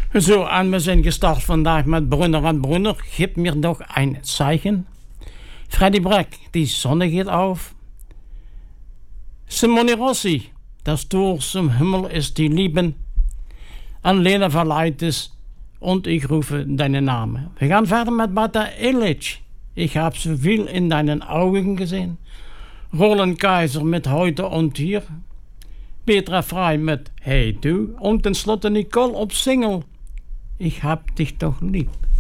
Zo, en we zijn gestart vandaag met Brunner en Brunner. Geef mir doch ein Zeichen. Freddie Breck, die Sonne geht auf. Simone Rossi, das Tor zum Himmel ist die Liebe. An Lena Verleites und ich rufe deinen Namen. Wir gehen weiter mit Bata Illich. Ich habe so viel in deinen Augen gesehen. Roland Kaiser mit Heute und Hier. Petra Frey mit Hey Du. Und ten slotte Nicole op Single. Ich hab dich doch lieb.